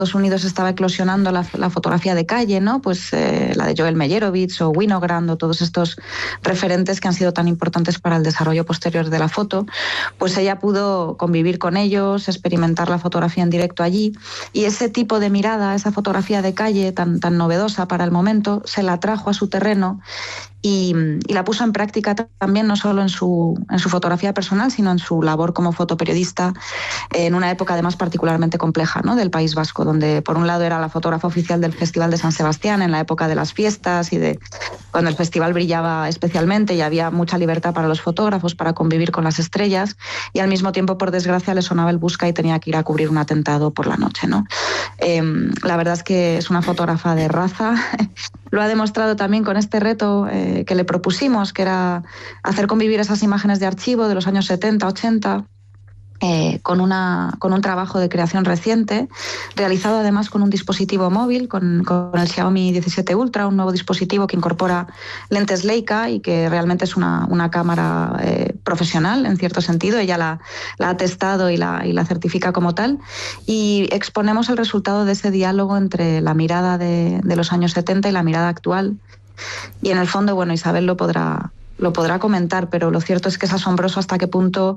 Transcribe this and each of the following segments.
Unidos estaba eclosionando la fotografía de calle, ¿no? Pues la de Joel Meyerowitz o Winogrand o todos estos referentes que han sido tan importantes para el desarrollo posterior de la foto, pues ella pudo convivir con ellos, experimentar la fotografía en directo allí, y ese tipo de mirada, esa fotografía de calle tan novedosa para el momento, se la trajo a su terreno y la puso en práctica también, no solo en su fotografía personal, sino en su labor como fotoperiodista en una época además particularmente compleja, ¿no?, del País Vasco, donde por un lado era la fotógrafa oficial del Festival de San Sebastián en la época de las fiestas y de cuando el festival brillaba especialmente y había mucha libertad para los fotógrafos para convivir con las estrellas, y al mismo tiempo, por desgracia, le sonaba el busca y tenía que ir a cubrir un atentado por la noche, ¿no? La verdad es que es una fotógrafa de raza. Lo ha demostrado también con este reto que le propusimos, que era hacer convivir esas imágenes de archivo de los años 70, 80, con un trabajo de creación reciente, realizado además con un dispositivo móvil, con el Xiaomi 17 Ultra, un nuevo dispositivo que incorpora lentes Leica y que realmente es una cámara profesional, en cierto sentido. Ella la ha testado y la certifica como tal, y exponemos el resultado de ese diálogo entre la mirada de los años 70 y la mirada actual. Y en el fondo, bueno, Isabel lo podrá comentar, pero lo cierto es que es asombroso hasta qué punto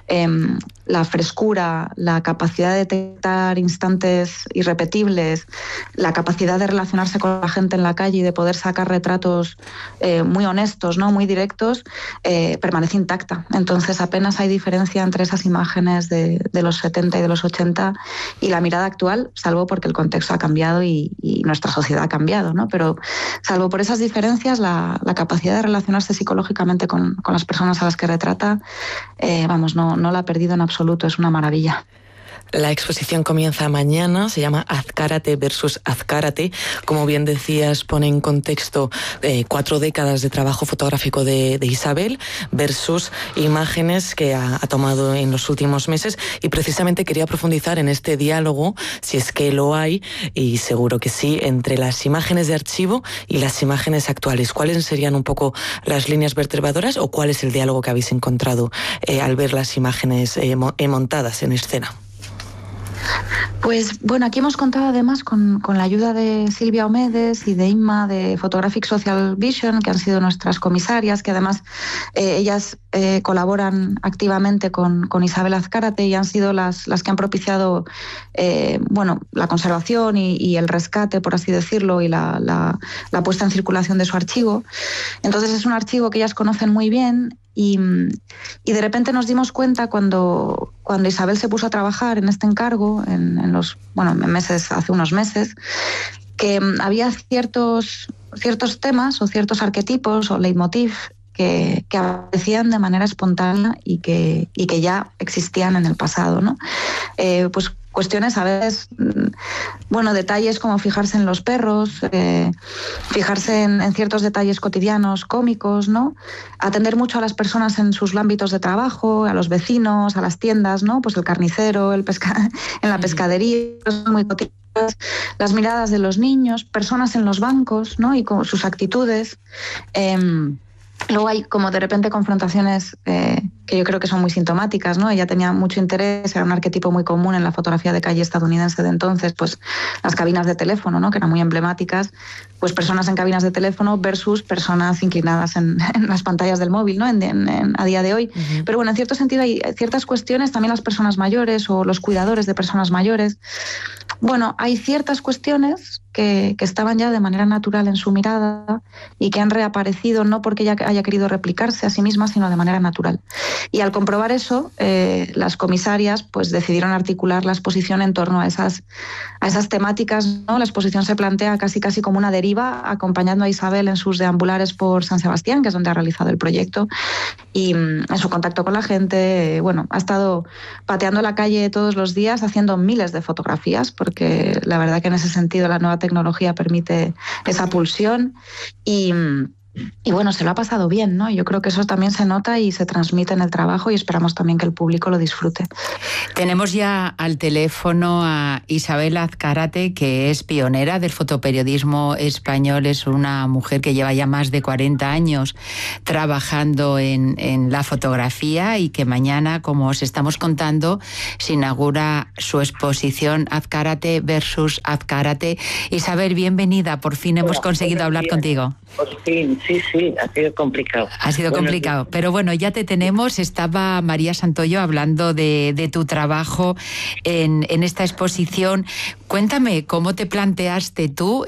la frescura, la capacidad de detectar instantes irrepetibles, la capacidad de relacionarse con la gente en la calle y de poder sacar retratos muy honestos, ¿no?, muy directos, permanece intacta. Entonces apenas hay diferencia entre esas imágenes de los 70 y de los 80 y la mirada actual, salvo porque el contexto ha cambiado y nuestra sociedad ha cambiado, ¿no? Pero salvo por esas diferencias, la capacidad de relacionarse psicológicamente con las personas a las que retrata, no la ha perdido en absoluto, es una maravilla. La exposición comienza mañana, se llama Azcárate versus Azcárate. Como bien decías, pone en contexto 4 décadas de trabajo fotográfico de Isabel versus imágenes que ha tomado en los últimos meses, y precisamente quería profundizar en este diálogo, si es que lo hay, y seguro que sí, entre las imágenes de archivo y las imágenes actuales. ¿Cuáles serían un poco las líneas vertebradoras o cuál es el diálogo que habéis encontrado al ver las imágenes montadas en escena? Pues bueno, aquí hemos contado además con la ayuda de Silvia Omedes y de Inma de Photographic Social Vision, que han sido nuestras comisarias, que además ellas colaboran activamente con Isabel Azcárate y han sido las que han propiciado la conservación y el rescate, por así decirlo, y la puesta en circulación de su archivo. Entonces es un archivo que ellas conocen muy bien. Y de repente nos dimos cuenta cuando Isabel se puso a trabajar en este encargo, hace unos meses, que había ciertos temas o ciertos arquetipos o leitmotiv que aparecían de manera espontánea y que ya existían en el pasado, ¿no? Pues cuestiones a veces, detalles como fijarse en los perros, fijarse en ciertos detalles cotidianos, cómicos, ¿no? Atender mucho a las personas en sus ámbitos de trabajo, a los vecinos, a las tiendas, ¿no? Pues el carnicero, en la pescadería, muy cotidianas, las miradas de los niños, personas en los bancos, ¿no? Y con sus actitudes. Luego hay como de repente confrontaciones que yo creo que son muy sintomáticas, ¿no? Ella tenía mucho interés, era un arquetipo muy común en la fotografía de calle estadounidense de entonces, pues las cabinas de teléfono, ¿no?, que eran muy emblemáticas, pues personas en cabinas de teléfono versus personas inclinadas en las pantallas del móvil, ¿no?, a día de hoy. Uh-huh. Pero bueno, en cierto sentido hay ciertas cuestiones, también las personas mayores o los cuidadores de personas mayores. Bueno, hay ciertas cuestiones que estaban ya de manera natural en su mirada y que han reaparecido no porque ella haya querido replicarse a sí misma, sino de manera natural. Y al comprobar eso, las comisarias pues decidieron articular la exposición en torno a esas temáticas, ¿no? La exposición se plantea casi como una deriva, acompañando a Isabel en sus deambulares por San Sebastián, que es donde ha realizado el proyecto, y en su contacto con la gente, ha estado pateando la calle todos los días, haciendo miles de fotografías, porque la verdad que en ese sentido la nueva tecnología permite esa pulsión y Y bueno, se lo ha pasado bien, ¿no? Yo creo que eso también se nota y se transmite en el trabajo y esperamos también que el público lo disfrute. Tenemos ya al teléfono a Isabel Azcárate, que es pionera del fotoperiodismo español. Es una mujer que lleva ya más de 40 años trabajando en la fotografía y que mañana, como os estamos contando, se inaugura su exposición Azcárate versus Azcárate. Isabel, bienvenida. Por fin hemos conseguido hablar contigo. Por fin, sí, ha sido complicado. Ha sido complicado, pero bueno, ya te tenemos. Estaba María Santoyo hablando de tu trabajo en esta exposición. Cuéntame, ¿cómo te planteaste tú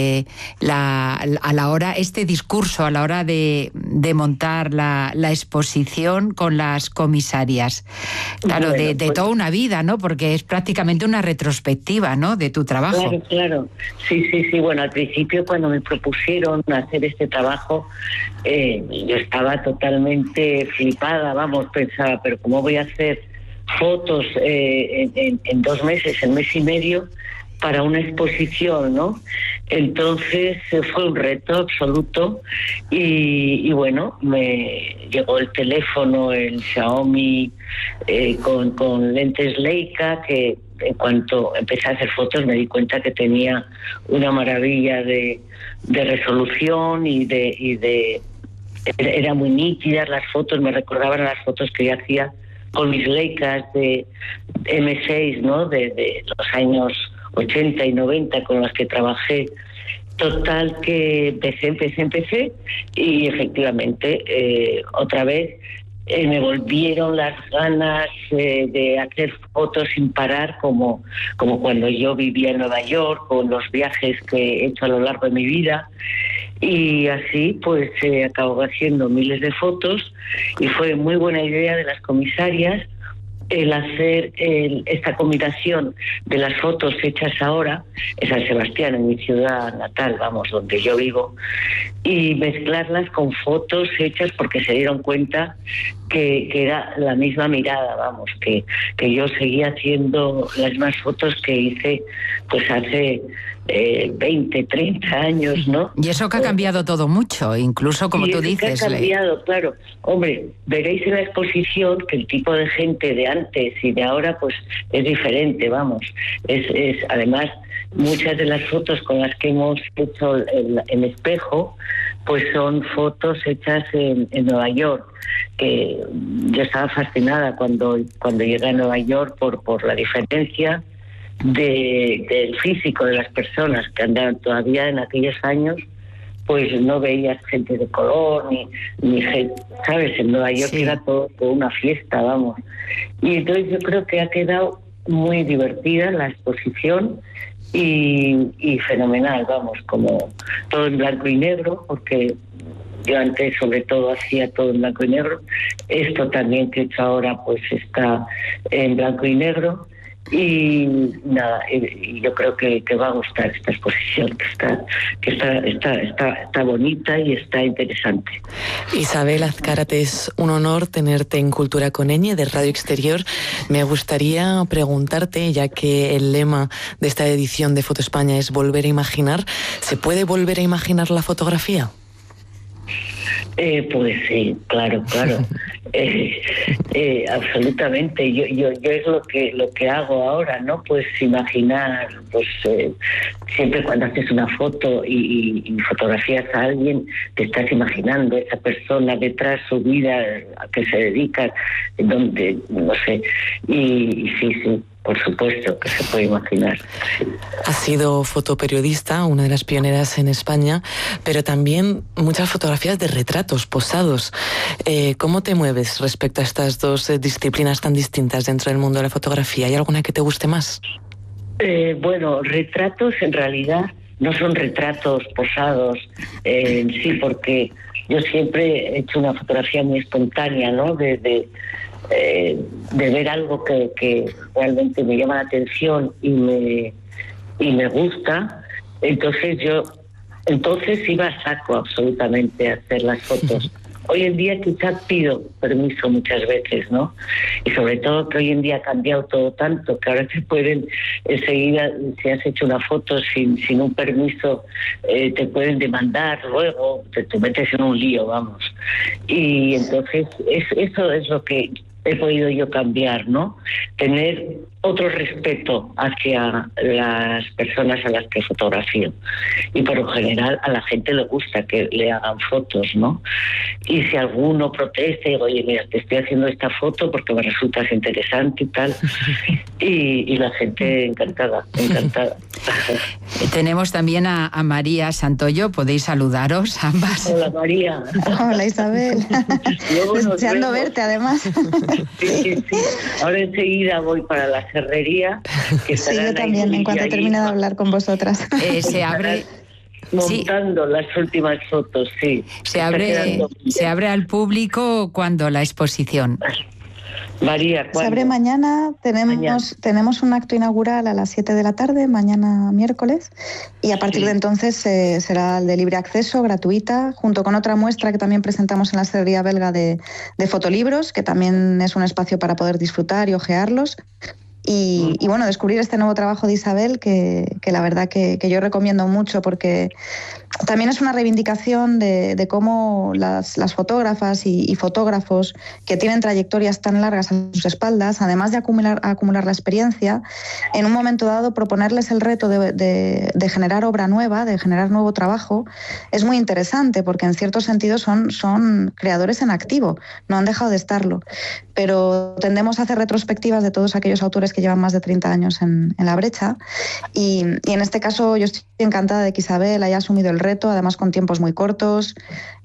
a la hora, este discurso, a la hora de montar la exposición con las comisarias? Claro, bueno, de toda una vida, ¿no? Porque es prácticamente una retrospectiva, ¿no?, de tu trabajo. Claro. Sí. Bueno, al principio cuando me propusieron hacer este trabajo, yo estaba totalmente flipada, pensaba, pero ¿cómo voy a hacer fotos en 2 meses, en mes y medio, para una exposición, ¿no? Entonces fue un reto absoluto y bueno, me llegó el teléfono, el Xiaomi con lentes Leica, que en cuanto empecé a hacer fotos me di cuenta que tenía una maravilla de resolución y era muy nítidas las fotos, me recordaban a las fotos que yo hacía con mis Leicas de M6, ¿no? De los años 80 y 90 con las que trabajé. Total que empecé y efectivamente otra vez me volvieron las ganas de hacer fotos sin parar, como cuando yo vivía en Nueva York, con los viajes que he hecho a lo largo de mi vida. Y así pues acabo haciendo miles de fotos y fue muy buena idea de las comisarias el hacer esta combinación de las fotos hechas ahora en San Sebastián, en mi ciudad natal, donde yo vivo, y mezclarlas con fotos hechas porque se dieron cuenta que era la misma mirada, que yo seguía haciendo las mismas fotos que hice pues hace 20, 30 años, ¿no? Y eso que ha cambiado todo mucho, incluso como tú dices. Ha cambiado, claro. Hombre, veréis en la exposición que el tipo de gente de antes y de ahora pues es diferente, Es además, muchas de las fotos con las que hemos hecho el espejo pues son fotos hechas en Nueva York, que yo estaba fascinada cuando llegué a Nueva York por la diferencia del físico de las personas que andaban todavía en aquellos años, pues no veías gente de color ni gente, ¿sabes? En Nueva York era todo una fiesta, Y entonces yo creo que ha quedado muy divertida la exposición y fenomenal, como todo en blanco y negro, porque yo antes sobre todo hacía todo en blanco y negro. Esto también que he hecho ahora pues está en blanco y negro. Y nada, yo creo que va a gustar esta exposición, que está bonita y está interesante. Isabel Azcárate, es un honor tenerte en Cultura con Ñ de Radio Exterior. Me gustaría preguntarte, ya que el lema de esta edición de Foto España es volver a imaginar, ¿se puede volver a imaginar la fotografía? Pues sí, claro. Absolutamente. Yo es lo que hago ahora, ¿no? Pues imaginar, siempre cuando haces una foto y fotografías a alguien, te estás imaginando esa persona detrás, su vida, a qué se dedica, donde, no sé. Y sí. Por supuesto que se puede imaginar. Has sido fotoperiodista, una de las pioneras en España, pero también muchas fotografías de retratos posados. ¿Cómo te mueves respecto a estas dos disciplinas tan distintas dentro del mundo de la fotografía? ¿Hay alguna que te guste más? Bueno, retratos en realidad no son retratos posados en sí, porque yo siempre he hecho una fotografía muy espontánea, ¿no? De ver algo que realmente me llama la atención y me gusta. Entonces iba a saco absolutamente a hacer las fotos. hoy en día quizás pido permiso muchas veces, ¿no? Y sobre todo que hoy en día ha cambiado todo tanto que ahora te pueden enseguida, si has hecho una foto sin un permiso, te pueden demandar luego, te metes en un lío, vamos. Y entonces eso es lo que he podido yo cambiar, ¿no? Tener otro respeto hacia las personas a las que fotografío. Y por lo general a la gente le gusta que le hagan fotos, ¿no? Y si alguno protesta y digo, oye, mira, te estoy haciendo esta foto porque me resultas interesante y tal. Y la gente encantada. Tenemos también a María Santoyo, podéis saludaros ambas. Hola María. Hola Isabel. Deseando verte además. Sí. Ahora enseguida voy para la serrería. Que sí, yo también, en cuanto termine de hablar con vosotras. Se abre... Montando las últimas fotos, sí. Se abre al público cuando la exposición. María, ¿cuándo? Se abre mañana, tenemos un acto inaugural a las 7 de la tarde, mañana miércoles, y a partir de entonces será de libre acceso, gratuita, junto con otra muestra que también presentamos en la serrería belga de fotolibros, que también es un espacio para poder disfrutar y ojearlos. Y bueno, descubrir este nuevo trabajo de Isabel que la verdad que yo recomiendo mucho, porque también es una reivindicación de cómo las fotógrafas y fotógrafos que tienen trayectorias tan largas a sus espaldas, además de acumular la experiencia, en un momento dado proponerles el reto de generar obra nueva, de generar nuevo trabajo, es muy interesante, porque en cierto sentido son creadores en activo, no han dejado de estarlo. Pero tendemos a hacer retrospectivas de todos aquellos autores que llevan más de 30 años en la brecha, y en este caso yo estoy encantada de que Isabel haya asumido el reto, además con tiempos muy cortos,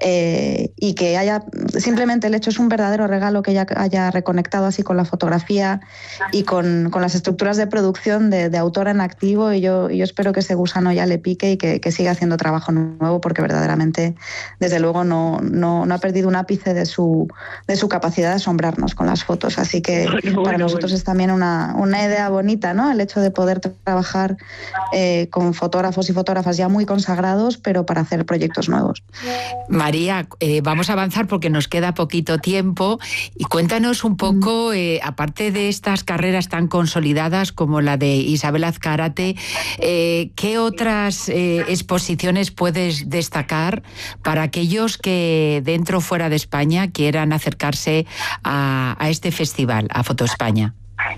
y que haya, simplemente el hecho es un verdadero regalo que ella haya reconectado así con la fotografía y con las estructuras de producción de autora en activo, y yo espero que ese gusano ya le pique y que siga haciendo trabajo nuevo, porque verdaderamente, desde luego, no ha perdido un ápice de su capacidad de asombrarnos con las fotos, así que para nosotros es también una idea bonita, ¿no? El hecho de poder trabajar con fotógrafos y fotógrafas ya muy consagrados, pero para hacer proyectos nuevos. María, vamos a avanzar porque nos queda poquito tiempo, y cuéntanos un poco, aparte de estas carreras tan consolidadas como la de Isabel Azcárate, ¿qué otras exposiciones puedes destacar para aquellos que dentro o fuera de España quieran acercarse a este festival, a Foto España?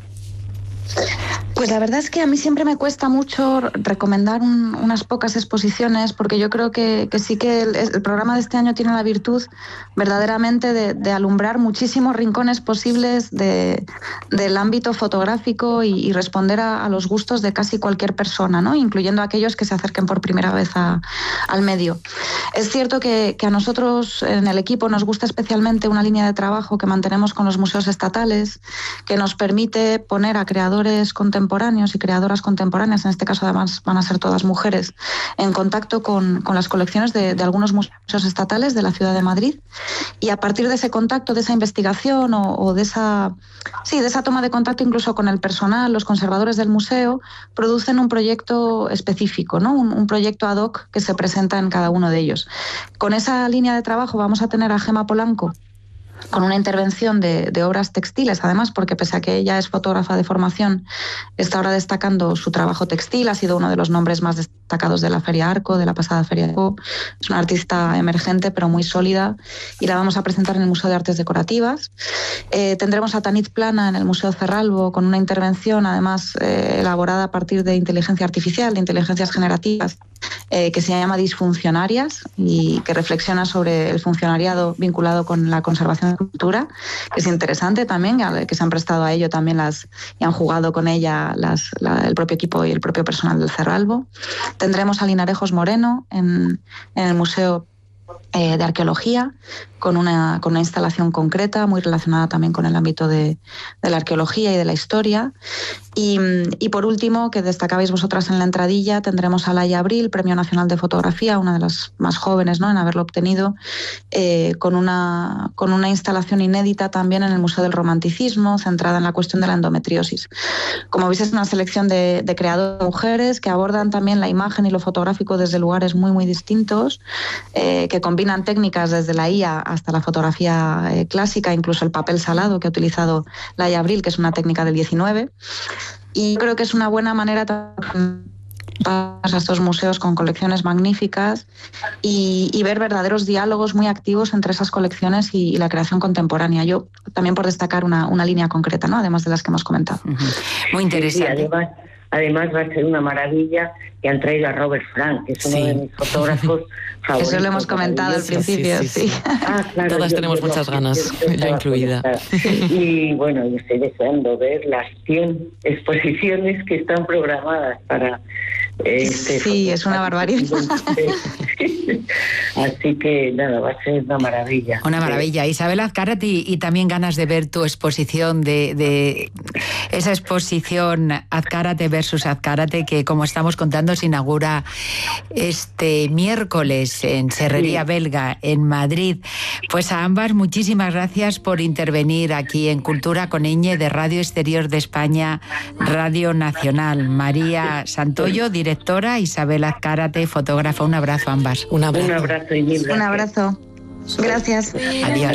Pues la verdad es que a mí siempre me cuesta mucho recomendar unas pocas exposiciones, porque yo creo que sí que el programa de este año tiene la virtud verdaderamente de alumbrar muchísimos rincones posibles del ámbito fotográfico y responder a los gustos de casi cualquier persona, ¿no? Incluyendo a aquellos que se acerquen por primera vez al medio. Es cierto que a nosotros en el equipo nos gusta especialmente una línea de trabajo que mantenemos con los museos estatales, que nos permite poner a creadores contemporáneos y creadoras contemporáneas, en este caso además van a ser todas mujeres, en contacto con las colecciones de algunos museos estatales de la ciudad de Madrid, y a partir de ese contacto, de esa investigación o de esa toma de contacto incluso con el personal, los conservadores del museo producen un proyecto específico, ¿no? Un proyecto ad hoc que se presenta en cada uno de ellos. Con esa línea de trabajo vamos a tener a Gema Polanco con una intervención de obras textiles, además, porque pese a que ella es fotógrafa de formación, está ahora destacando su trabajo textil, ha sido uno de los nombres más destacados de la Feria Arco, de la pasada Feria Arco. Es una artista emergente, pero muy sólida, y la vamos a presentar en el Museo de Artes Decorativas. Tendremos a Tanit Plana en el Museo Cerralbo, con una intervención, además, elaborada a partir de inteligencia artificial, de inteligencias generativas, que se llama Disfuncionarias, y que reflexiona sobre el funcionariado vinculado con la conservación de la cultura, que es interesante también, que se han prestado a ello también y han jugado con ella el propio equipo y el propio personal del Cerralbo. Tendremos a Linarejos Moreno en el Museo de Arqueología, con una instalación concreta muy relacionada también con el ámbito de la arqueología y de la historia. Y por último, que destacabais vosotras en la entradilla, tendremos a Laia Abril, Premio Nacional de Fotografía, una de las más jóvenes, ¿no?, en haberlo obtenido, con una instalación inédita también en el Museo del Romanticismo, centrada en la cuestión de la endometriosis. Como veis, es una selección de creadoras mujeres que abordan también la imagen y lo fotográfico desde lugares muy, muy distintos, que combinan técnicas desde la IA hasta la fotografía clásica, incluso el papel salado que ha utilizado Laia Abril, que es una técnica del 19. Y creo que es una buena manera a estos museos con colecciones magníficas y ver verdaderos diálogos muy activos entre esas colecciones y la creación contemporánea. Yo también por destacar una línea concreta, ¿no?, además de las que hemos comentado. Muy interesante. Sí, además va a ser una maravilla que han traído a Robert Frank, que es uno de mis fotógrafos favoritos. Eso lo hemos comentado al principio, sí. Claro, todas tenemos muchas ganas, yo incluida. Y bueno, yo estoy deseando ver las 100 exposiciones que están programadas para sí, es una barbaridad. Así que nada, va a ser una maravilla. Una maravilla. Isabel Azcárate, y también ganas de ver tu exposición, de esa exposición Azcárate versus Azcárate, que como estamos contando se inaugura este miércoles en Serrería Belga, en Madrid. Pues a ambas, muchísimas gracias por intervenir aquí en Cultura con Ñ de Radio Exterior de España, Radio Nacional. María Santoyo, directora, Isabel Azcárate, fotógrafa. Un abrazo a ambas. Un abrazo. Un abrazo y mil gracias. Un abrazo. Gracias. Adiós.